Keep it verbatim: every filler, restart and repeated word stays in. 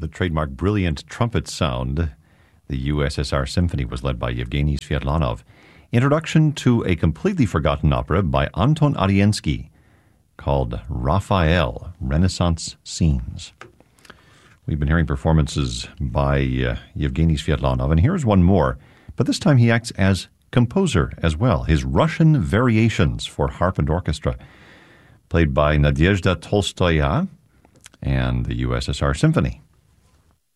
the trademark brilliant trumpet sound. The U S S R Symphony was led by Yevgeny Sviatlanov. Introduction to a completely forgotten opera by Anton Ariensky called Raphael, Renaissance Scenes. We've been hearing performances by uh, Yevgeny Sviatlanov, and here's one more, but this time he acts as composer as well. His Russian Variations for Harp and Orchestra, played by Nadezhda Tolstoya and the U S S R Symphony.